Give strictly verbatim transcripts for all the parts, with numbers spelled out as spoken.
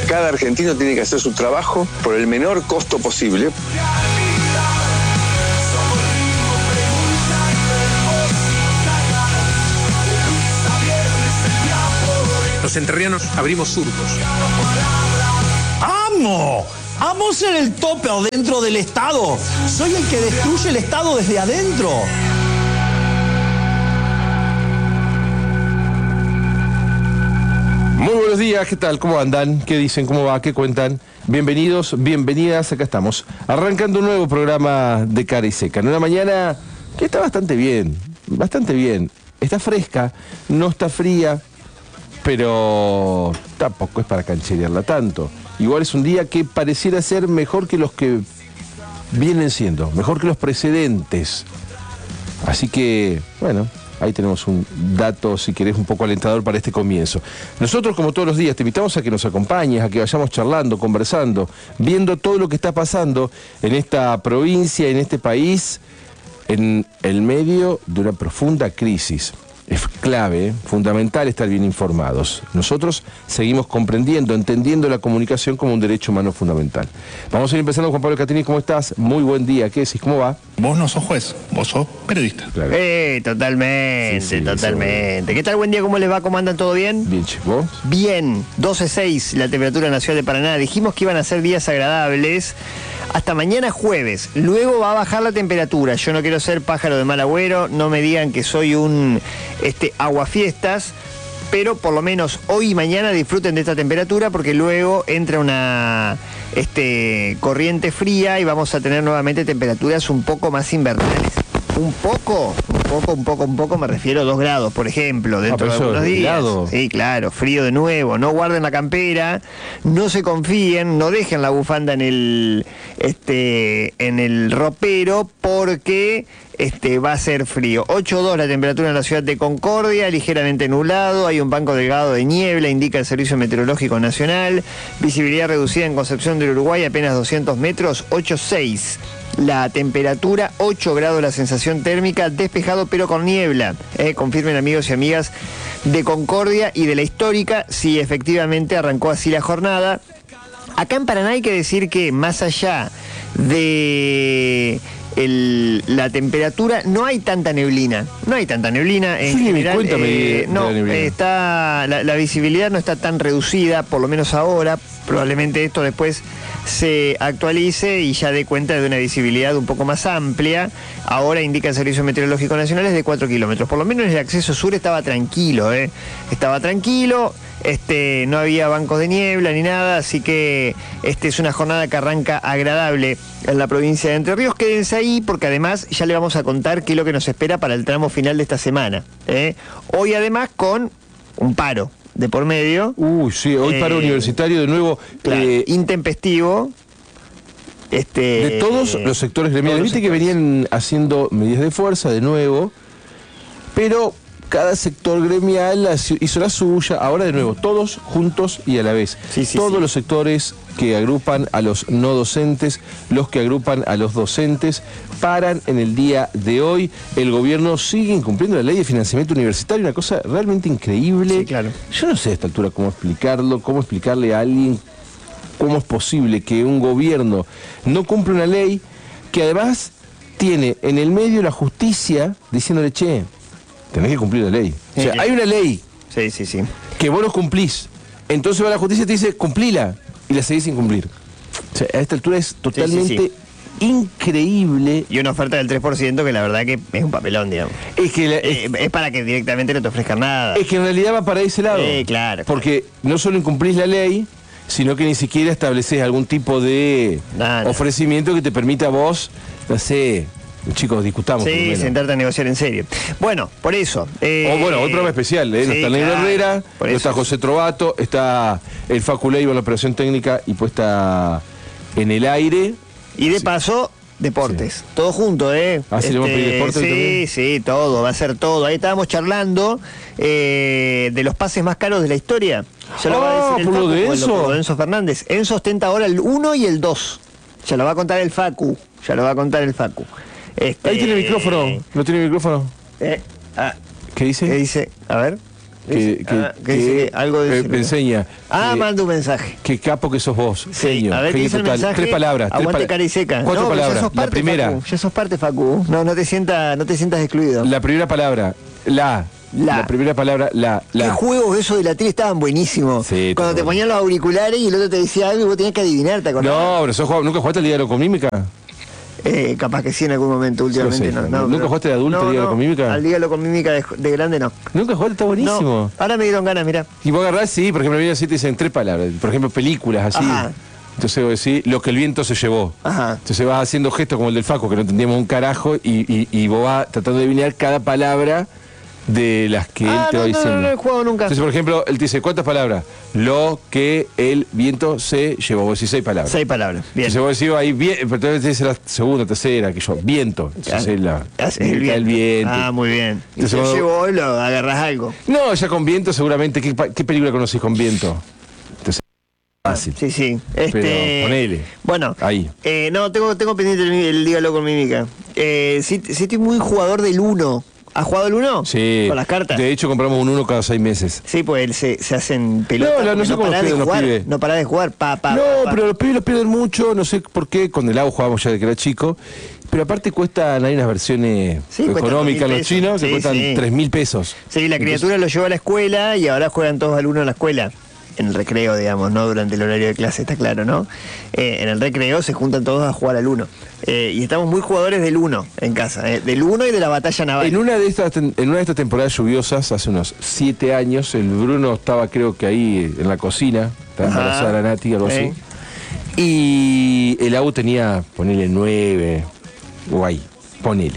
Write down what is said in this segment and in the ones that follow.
Cada argentino tiene que hacer su trabajo por el menor costo posible. Los entrerrianos abrimos surcos. ¡Amo! ¡Amo ser el topper dentro del Estado! ¡Soy el que destruye el Estado desde adentro! Muy buenos días, ¿qué tal? ¿Cómo andan? ¿Qué dicen? ¿Cómo va? ¿Qué cuentan? Bienvenidos, bienvenidas, acá estamos. Arrancando un nuevo programa de Cara y Seca. En una mañana que está bastante bien, bastante bien. Está fresca, no está fría, pero tampoco es para cancherearla tanto. Igual es un día que pareciera ser mejor que los que vienen siendo, mejor que los precedentes. Así que, bueno, ahí tenemos un dato, si querés, un poco alentador para este comienzo. Nosotros, como todos los días, te invitamos a que nos acompañes, a que vayamos charlando, conversando, viendo todo lo que está pasando en esta provincia, en este país, en el medio de una profunda crisis. Es clave, fundamental estar bien informados. Nosotros seguimos comprendiendo, entendiendo la comunicación como un derecho humano fundamental. Vamos a ir empezando. Juan Pablo Catini, ¿cómo estás? Muy buen día. ¿Qué decís? ¿Cómo va? Vos no sos juez, vos sos periodista. Claro. Eh, totalmente, Sí, sí, totalmente. sí. ¿Qué tal? Buen día, ¿cómo les va? ¿Cómo andan? ¿Todo bien? Bien, ¿vos? Bien, doce punto seis la temperatura en la ciudad de Paraná. Dijimos que iban a ser días agradables hasta mañana jueves. Luego va a bajar la temperatura. Yo no quiero ser pájaro de mal agüero, no me digan que soy un este, aguafiestas, pero por lo menos hoy y mañana disfruten de esta temperatura porque luego entra una este, corriente fría y vamos a tener nuevamente temperaturas un poco más invernales. Un poco, un poco, un poco, un poco, me refiero a dos grados, por ejemplo, dentro Ah, de pero algunos eso es días. helado. Sí, claro, frío de nuevo. No guarden la campera, no se confíen, no dejen la bufanda en el, este, en el ropero porque este, va a ser frío. ocho punto dos la temperatura en la ciudad de Concordia, ligeramente nublado, hay un banco delgado de niebla, indica el Servicio Meteorológico Nacional. Visibilidad reducida en Concepción del Uruguay, apenas doscientos metros, ocho punto seis. La temperatura, ocho grados la sensación térmica, despejado pero con niebla. Eh, confirmen amigos y amigas de Concordia y de la Histórica si efectivamente arrancó así la jornada. Acá en Paraná hay que decir que más allá de el, la temperatura, no hay tanta neblina. No hay tanta neblina. En Sí, general, cuenta me di- eh, de no, la neblina. está, la, la visibilidad no está tan reducida, por lo menos ahora. Probablemente esto después se actualice y ya dé cuenta de una visibilidad un poco más amplia. Ahora indica el Servicio Meteorológico Nacional es de cuatro kilómetros. Por lo menos el acceso sur estaba tranquilo, ¿eh? Estaba tranquilo, este, no había bancos de niebla ni nada, así que este es una jornada que arranca agradable en la provincia de Entre Ríos. Quédense ahí porque además ya le vamos a contar qué es lo que nos espera para el tramo final de esta semana, ¿eh? Hoy además con un paro de por medio. Uy, sí, hoy Eh, paro universitario de nuevo. Claro, eh, intempestivo. Este, de todos los sectores gremiales. todos los Viste que sectores. venían haciendo medidas de fuerza de nuevo, pero cada sector gremial hizo la suya. Ahora de nuevo, todos juntos y a la vez. Sí, sí, todos sí. los sectores que agrupan a los no docentes, los que agrupan a los docentes, paran en el día de hoy. El gobierno sigue incumpliendo la ley de financiamiento universitario, una cosa realmente increíble. Sí, claro. Yo no sé a esta altura cómo explicarlo, cómo explicarle a alguien cómo es posible que un gobierno no cumpla una ley que además tiene en el medio la justicia diciéndole, che, tenés que cumplir la ley. O sea, Sí. hay una ley Sí, sí, sí. que vos no cumplís. Entonces va la justicia y te dice, cumplila. Y la seguís sin cumplir. O sea, a esta altura es totalmente sí. increíble. Y una oferta del tres por ciento que la verdad que es un papelón, digamos. Es que, la- es, Eh, es para que directamente no te ofrezcan nada. es que en realidad va para ese lado. Sí, claro, Porque no solo incumplís la ley, sino que ni siquiera estableces algún tipo de No, no. ofrecimiento que te permita a vos, no sé, chicos, discutamos. por lo Sí, menos. sentarte a negociar en serio. Bueno, por eso. eh, O bueno, hoy programa especial, ¿eh? No sí, está Ney claro, Herrera, por no eso. está José Trovato, está el Facu Leiva en la operación técnica y puesta en el aire. Y de Sí. paso, deportes. Todo junto, ¿eh? Ah, ¿sí le vamos a pedir deporte hoy Sí, también? sí, todo, va a ser todo. Ahí estábamos charlando eh, de los pases más caros de la historia. Ya lo va a Ah, decir el ¿por lo Facu, de por Enzo? por lo de Enzo Fernández. Enzo ostenta ahora el uno y el dos. Ya lo va a contar el Facu. Ya lo va a contar el Facu. Este, Ahí tiene el micrófono. ¿No tiene micrófono? eh, ah, ¿Qué dice? ¿Qué dice? A ver. que, que, Ah, que que, dice algo de eh, celular. me enseña. Ah, que- manda un mensaje. Qué capo que sos vos, genio. A ver, genio dice el total. mensaje. Tres palabras. tres Aguante pala- cara y seca. Cuatro No, pero palabras. Ya sos La parte, primera. Facu. Ya sos parte, Facu. No, no te sientas, no te sientas excluido. La primera palabra. La. La. La primera palabra, la. Qué La. juegos esos de la tele estaban buenísimos. Sí, Cuando te todo. ponían los auriculares y el otro te decía algo y vos tenías que adivinar, ¿te acordás? No, pero sos jugado- ¿nunca jugaste al Dígalo con Mímica? Eh, capaz que sí en algún momento, últimamente Sí, no. sí. no ¿Nunca pero- jugaste de adulto, no, Dígalo no, con Mímica? Al Dígalo con Mímica de, de grande no. Nunca jugaste, está buenísimo. No, ahora me dieron ganas, mirá. Y vos agarrás, sí, por ejemplo, viene así, te dicen tres palabras. Por ejemplo, películas así. Ajá. Entonces vos decís, lo que el viento se llevó. Ajá. Entonces vas haciendo gestos como el del Facu, que no entendíamos un carajo, y, y, y vos vas tratando de adivinar cada palabra de las que él Ah, te no, va no, diciendo. no, no he jugado nunca. Entonces, por ejemplo, él te dice, ¿cuántas palabras? Lo que el viento se llevó. Vos decís seis palabras. Seis palabras. Bien. Entonces vos decís ahí, bien, pero entonces dice la segunda, tercera, que yo, viento. Entonces es la, Haces el el viento. viento. Ah, muy bien. Y Entonces si vos- llevo hoy, lo agarrás algo. No, ya con viento seguramente. ¿Qué, pa- qué película conocís con viento? Entonces, fácil. Sí, sí. Este, Pero ponele. Bueno, Ahí. eh, no, tengo, tengo pendiente el, el Dígalo con Mímica. Eh, sí, sí estoy muy jugador del uno. ¿Has jugado el uno? Sí. Con las cartas. De hecho, compramos un uno cada seis meses. Sí, pues él se, se hacen pelotas. No, no, no porque sé cómo parás de pierden los jugar, pibes. no parás de jugar, pa, pa, No, pa, pa. pero los pibes los pierden mucho, no sé por qué, con el agua jugábamos ya de que era chico, pero aparte cuestan, hay unas versiones Sí, cuestan económicas tres mil los chinos pesos. que Sí, cuestan sí. tres mil pesos. Sí, la criatura lo llevó a la escuela y ahora juegan todos al uno en la escuela. En el recreo, digamos, no durante el horario de clase, está claro, ¿no? Eh, en el recreo se juntan todos a jugar al uno. Eh, y estamos muy jugadores del uno en casa, eh, del uno y de la batalla naval. En una de estas en una de estas temporadas lluviosas, hace unos siete años, el Bruno estaba creo que ahí en la cocina, estaba Ajá. embarazada la Nati, algo Sí. así, y el A U tenía, ponele nueve, o ahí, ponele.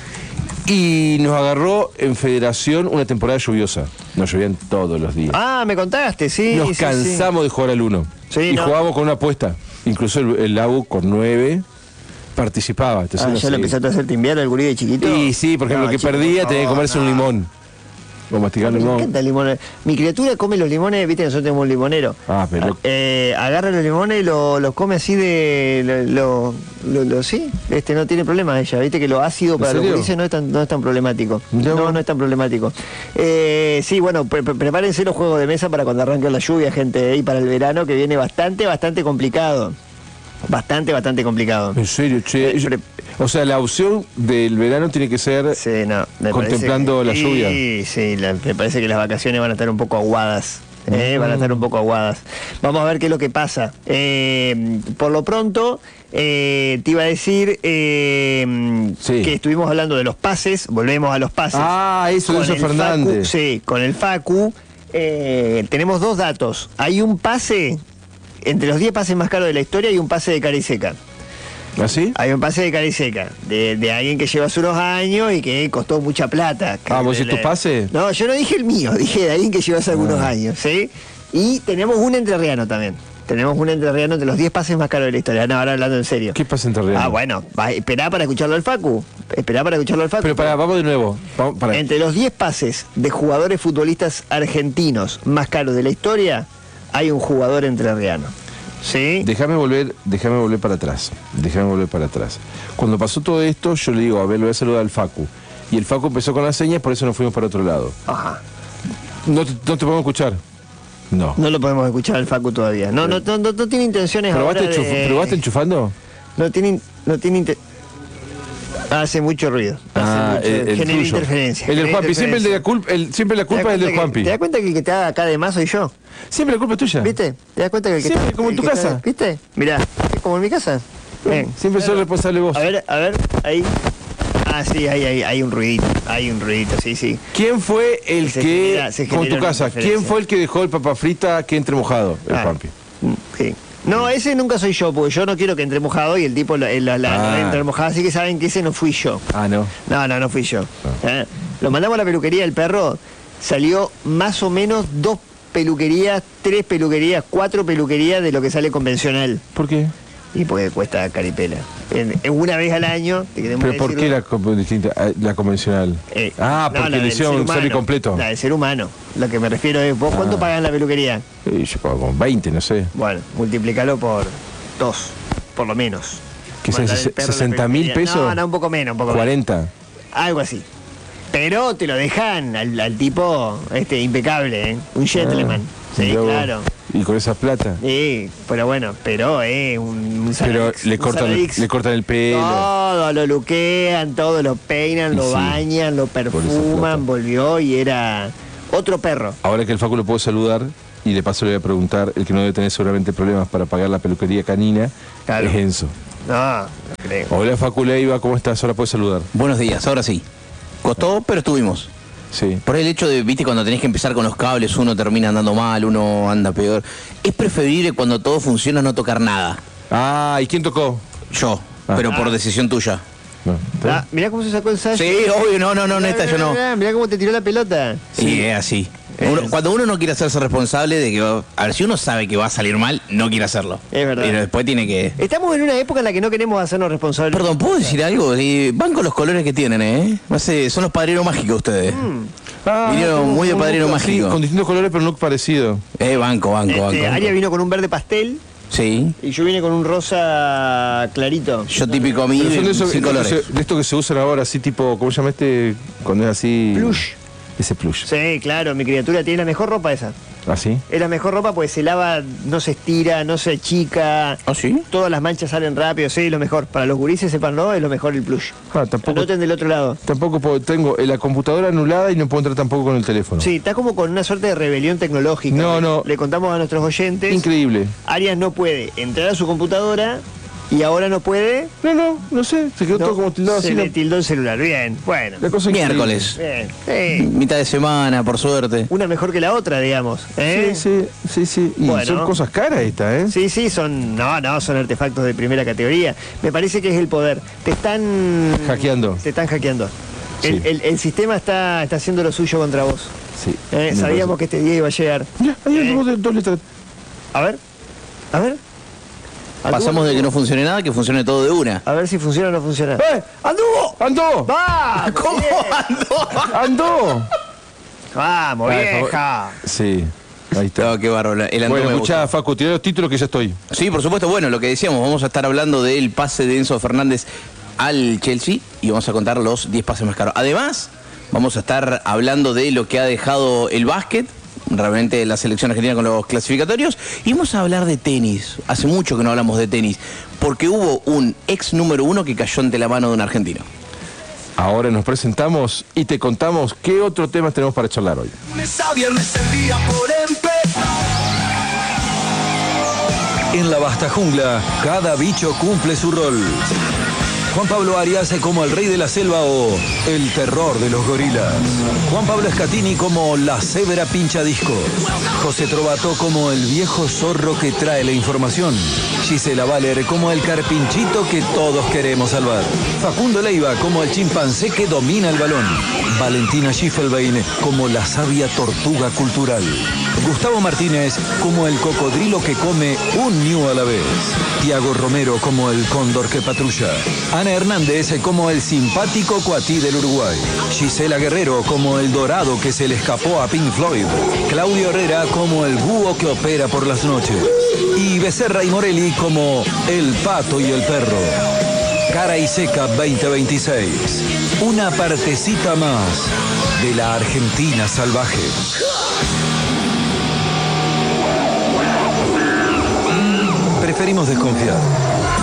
Y nos agarró en Federación una temporada lluviosa. Nos llovían todos los días. Ah, me contaste, sí. Nos sí, sí. cansamos de jugar al uno. Sí, y no. jugábamos con una apuesta. Incluso el, el A U con nueve participaba. Entonces, Ah, no ¿ya sé. lo empezaste a hacer timbiar al gurí de chiquito? Y sí, por ejemplo, No, el que chico, perdía por tenía que favor, comerse un no. limón. O masticar Me limón. encanta el limón. Mi criatura come los limones, viste, nosotros tenemos un limonero. Ah, pero- Eh, agarra los limones y los lo come así de. Lo, lo, lo- sí, este no tiene problema ella, viste que lo ácido para los serio? gurises no es tan, no es tan problemático. Mirá No, vos. no es tan problemático. Eh, sí, bueno, pre- pre- prepárense los juegos de mesa para cuando arranque la lluvia, gente, y para el verano que viene bastante, bastante complicado. Bastante, bastante complicado. En serio, che. Eh, Yo- pre- o sea, la opción del verano tiene que ser Sí, no, me contemplando parece la que- lluvia. Sí, sí, la- me parece que las vacaciones van a estar un poco aguadas. eh, Van a estar un poco aguadas. Vamos a ver qué es lo que pasa. Eh, por lo pronto, eh, te iba a decir eh, Sí. que estuvimos hablando de los pases. Volvemos a los pases. Ah, eso de Con eso el Fernández. Facu, sí, con el Facu. eh, tenemos dos datos. Hay un pase, entre los diez pases más caros de la historia, hay un pase de cara y seca. ¿Así? Hay un pase de cara y seca, de, de alguien que lleva hace unos años y que costó mucha plata. Ah, ¿vos De decís tu pase? No, yo no dije el mío, dije de alguien que lleva hace algunos Ah. años, ¿sí? Y tenemos un entrerriano también. Tenemos un entrerriano de los diez pases más caros de la historia. No, ahora hablando en serio. ¿Qué pasa en Torreón? Ah, bueno, va, esperá para escucharlo al Facu. Esperá para escucharlo al Facu. Pero pará, vamos de nuevo. Vamos, pará. Entre los diez pases de jugadores futbolistas argentinos más caros de la historia, hay un jugador entrerriano. ¿Sí? Déjame volver, déjame volver para atrás. Déjame volver para atrás. Cuando pasó todo esto, yo le digo, a ver, le voy a saludar al Facu. Y el Facu empezó con las señas, por eso nos fuimos para otro lado. Ajá. ¿No te, no te podemos escuchar? No. No lo podemos escuchar al Facu todavía. No, no, no, no, no tiene intenciones ahora ¿Probaste, de... enchuf- ¿Probaste enchufando? No tiene, no tiene inte- Hace mucho ruido. Hace Ah, mucho- el, el genera tuyo. interferencia. El del genera Juanpi. Siempre, el de la interferencia. culpa, el, siempre la ¿Te culpa das es el del cuenta que- Juanpi. ¿Te das cuenta que el que te haga acá de más soy yo? Siempre la culpa es tuya. ¿Viste? ¿Te das cuenta que el que Siempre, está- como en el tu que está- casa. ¿Viste? Mirá, es como en mi casa. Ven. Siempre sos responsable vos. A ver, a ver, ahí. Ah, sí, ahí, ahí, hay un ruidito. Hay un ruidito, sí, sí. ¿Quién fue el Se que, genera- se con genera tu una casa, interferencia. quién fue el que dejó el papa frita que entre mojado? El Ah, Juanpi. mm, sí. No, ese nunca soy yo, porque yo no quiero que entre mojado y el tipo la, la, la- Ah. la entra mojada, así que saben que ese no fui yo. Ah, no. No, no, no fui yo. ¿Eh? Lo mandamos a la peluquería del perro, salió más o menos dos peluquerías, tres peluquerías, cuatro peluquerías de lo que sale convencional. ¿Por qué? Y porque cuesta caripela. En, en una vez al año, te queremos ¿Pero por decirlo. qué la, co- distinta, ah, la convencional? Eh, ah, no, porque la le del hicieron ser un semi humano, completo. La del ser humano. Lo que me refiero es, ¿vos cuánto Ah. pagas en la peluquería? Eh, yo pago como veinte, no sé. Bueno, multiplícalo por dos, por lo menos. ¿Qué son, Mandar el ses- perro a la sesenta mil peluquería. pesos? No, no, un poco menos, un poco menos. cuarenta. Algo así. pero te lo dejan al, al tipo este impecable, ¿eh? Un gentleman. Ah, sí, mirá vos. claro. Y con esa plata. Sí, pero bueno, pero eh, un, un Pero Saladix, le un cortan, Saladix. le cortan el pelo. Todo, lo luquean, todo lo peinan, Y lo sí, bañan, lo por esa perfuman, plata. volvió y era otro perro. Ahora que el Facu lo puedo saludar, y de paso le voy a preguntar, el que no debe tener seguramente problemas para pagar la peluquería canina, Claro. es Enzo. No, no creo. Hola Facu Leiva, ¿cómo estás? Ahora puedes saludar. Buenos días, ahora sí. Costó, pero estuvimos. Sí. Por el hecho de, viste, cuando tenés que empezar con los cables, uno termina andando mal, uno anda peor. Es preferible cuando todo funciona no tocar nada. Ah, ¿y quién tocó? Yo, Ah. pero por decisión tuya. No, ¿está bien? Ah, mirá cómo se sacó el sayo. Sí, obvio, no, no, no, neta, yo no. Mirá, mirá cómo te tiró la pelota. Sí, es así. Uno- cuando uno no quiere hacerse responsable de que, va- a ver, si uno sabe que va a salir mal, no quiere hacerlo. Es verdad. Pero después tiene que... Estamos en una época en la que no queremos hacernos responsables. Perdón, ¿puedo decir algo? Eh, van con los colores que tienen, ¿eh? No sé, son los padrinos mágicos ustedes. Ah, Vinieron como muy de un padrino look así, mágico. con distintos colores, pero un look parecido. Eh, banco, banco, banco. Este, banco. Aria vino con un verde pastel Sí. y yo vine con un rosa clarito. Yo típico a mí, Pero son de, esos- sin de colores. estos que se- de estos que se usan ahora, así tipo, ¿cómo se llama este? Cuando es así. Plush. Ese plush. Sí, claro, mi criatura tiene la mejor ropa esa. ¿Así? Es la mejor ropa porque se lava, no se estira, no se achica. ¿Ah, sí? Todas las manchas salen rápido, sí, lo mejor. Para los gurises, sepanlo, es lo mejor el plush. Ah, tampoco. Anoten del otro lado. Tampoco puedo- tengo la computadora anulada y no puedo entrar tampoco con el teléfono. Sí, está como con una suerte de rebelión tecnológica. No, no. Le contamos a nuestros oyentes. Increíble. Arias no puede entrar a su computadora y ahora no puede. No, no, no sé. Se quedó No, todo como tildado se así. le La, tildó el celular. Bien, bueno. la cosa increíble. Miércoles. Bien. Sí. Mitad de semana, por suerte. Una mejor que la otra, digamos. ¿eh? Sí, sí, sí, sí. Y Bueno. son cosas caras estas, ¿eh? Sí, sí, son. No, no, son artefactos de primera categoría. Me parece que es el poder. Te están. Hackeando. Te están hackeando. El, Sí. el- el sistema está, está haciendo lo suyo contra vos. Sí. Eh, Me sabíamos parece. que este día iba a llegar. Ya, ahí hay Eh, dos, dos letras. A ver. A ver. Pasamos de que no funcione nada, que funcione todo de una. A ver si funciona o no funciona. ¡Eh! ¡Anduvo! ¡Andó! ¡Vamos! ¿Cómo bien! ando? ¡Andó! ¡Vamos, Ay, por favor. vieja! Sí. Ahí está. No, qué bárbaro. El Andó Bueno, me escuchá, gustó. Facu, tirá los títulos que ya estoy. Sí, por supuesto. Bueno, lo que decíamos, vamos a estar hablando del pase de Enzo Fernández al Chelsea y vamos a contar los diez pases más caros. Además, vamos a estar hablando de lo que ha dejado el básquet, realmente la selección argentina con los clasificatorios, y vamos a hablar de tenis. Hace mucho que no hablamos de tenis, porque hubo un ex número uno que cayó ante la mano de un argentino. Ahora nos presentamos y te contamos qué otro tema tenemos para charlar hoy. En la vasta jungla, cada bicho cumple su rol. Juan Pablo Arias como el rey de la selva o el terror de los gorilas. Juan Pablo Escatini como la cebra pincha discos. José Trovato como el viejo zorro que trae la información. Gisela Valer como el carpinchito que todos queremos salvar. Facundo Leiva como el chimpancé que domina el balón. Valentina Schiffelbein como la sabia tortuga cultural. Gustavo Martínez como el cocodrilo que come un ñu a la vez. Tiago Romero como el cóndor que patrulla. Ana Hernández como el simpático cuatí del Uruguay. Gisela Guerrero como el dorado que se le escapó a Pink Floyd. Claudio Herrera como el búho que opera por las noches. Y Becerra y Morelli como el pato y el perro. Cara y Seca veinte veintiséis. Una partecita más de la Argentina salvaje. Preferimos desconfiar.